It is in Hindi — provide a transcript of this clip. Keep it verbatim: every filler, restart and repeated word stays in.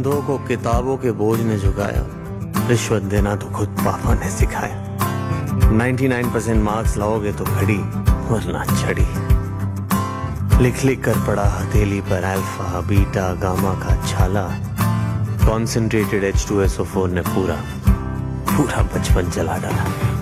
अंधों को किताबों के बोझ ने झुकाया, रिश्वत देना तो खुद पापा ने सिखाया। निन्यानवे परसेंट मार्क्स लाओगे तो घड़ी वरना छड़ी। लिख लिख कर पड़ा हथेली पर अल्फा बीटा गामा का छाला। Concentrated H two S O four ने पूरा पूरा बचपन चला डाला।